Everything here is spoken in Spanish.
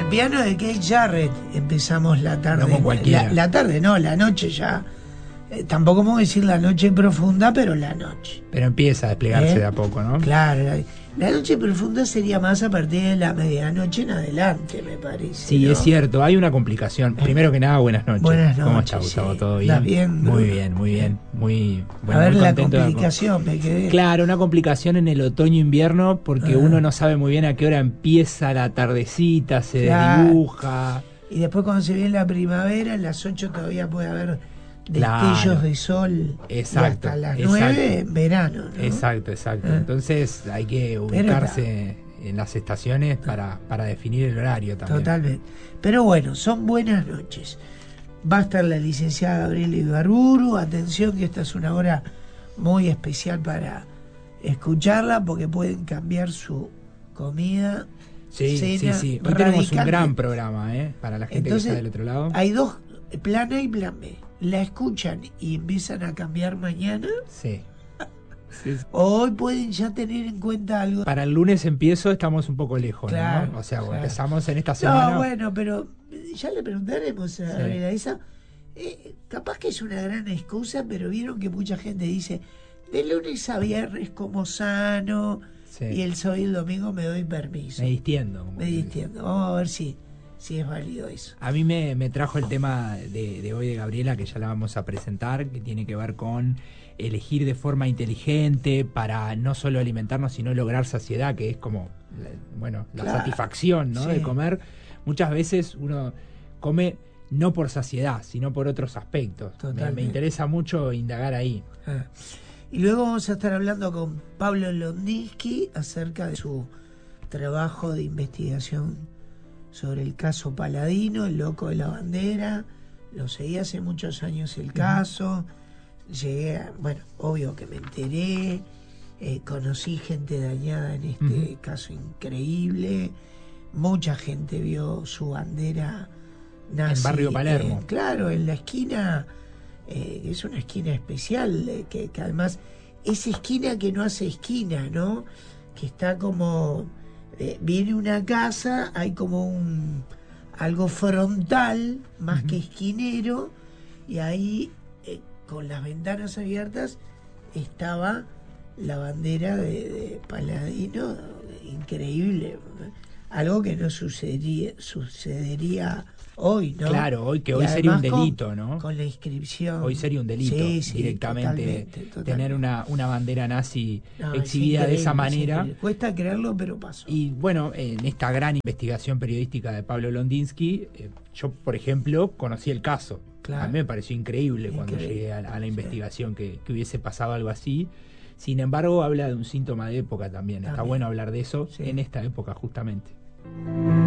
piano de Keith Jarrett empezamos la tarde. No con cualquiera. La tarde no, la noche ya. Tampoco podemos decir la noche profunda, pero la noche. Pero empieza a desplegarse de a poco, ¿no? Claro, la noche profunda sería más a partir de la medianoche en adelante, me parece. Sí, ¿no? es cierto, hay una complicación. Primero que nada, buenas noches. Buenas noches. ¿Cómo está, Gustavo? Sí. ¿Todo bien? ¿Estás bien? Muy bien, muy bien. Muy, bueno, a ver muy la contento complicación, me quedé. Claro, una complicación en el otoño-invierno porque uno no sabe muy bien a qué hora empieza la tardecita, se desdibuja. Y después cuando se viene la primavera, a las 8 todavía puede haber destellos Claro. de sol. Exacto, y hasta las exacto. 9 en verano, ¿no? Exacto. Entonces hay que ubicarse en las estaciones para definir el horario también. Totalmente. Pero bueno, son buenas noches. Va a estar la licenciada Gabriela Ibarburu. Atención que esta es una hora muy especial para escucharla porque pueden cambiar su comida. Sí. Cena, Hoy tenemos un gran radicalmente. programa, para la gente Entonces, que está del otro lado. Hay dos, plan A y plan B. La escuchan y empiezan a cambiar mañana. Sí. Hoy pueden ya tener en cuenta algo. Para el lunes empiezo, estamos un poco lejos, Claro, ¿no? O sea, claro. Empezamos en esta semana. No, bueno, pero ya le preguntaremos a Gabriela esa. Capaz que es una gran excusa, pero vieron que mucha gente dice, de lunes a viernes como sano, y el sábado y el domingo me doy permiso. Me distiendo. Me distiendo. Vamos a ver si es válido eso. A mí me trajo el tema de hoy de Gabriela, que ya la vamos a presentar, que tiene que ver con elegir de forma inteligente para no solo alimentarnos, sino lograr saciedad, que es como, la satisfacción, ¿no? De comer. Muchas veces uno come no por saciedad, sino por otros aspectos. Me interesa mucho indagar ahí. Y luego vamos a estar hablando con Pablo Londinsky acerca de su trabajo de investigación sobre el caso Paladino, el loco de la bandera. Lo seguí hace muchos años el caso. Llegué a, obvio que me enteré, conocí gente dañada en este caso increíble. Mucha gente vio su bandera nazi en Barrio Palermo. Claro, en la esquina, es una esquina especial, que además es esquina que no hace esquina, ¿no? Que está como, viene una casa, hay como algo frontal, más que esquinero, y ahí con las ventanas abiertas estaba la bandera de Paladino, increíble, algo que no sucedería hoy, ¿no? Claro, hoy sería un delito, ¿no? Con la inscripción. Hoy sería un delito directamente tener una bandera nazi exhibida de esa manera. Cuesta creerlo, pero pasó. Y en esta gran investigación periodística de Pablo Londinsky, yo, por ejemplo, conocí el caso. Claro. A mí me pareció increíble cuando llegué a la investigación que hubiese pasado algo así. Sin embargo, habla de un síntoma de época también. Está bueno hablar de eso en esta época justamente.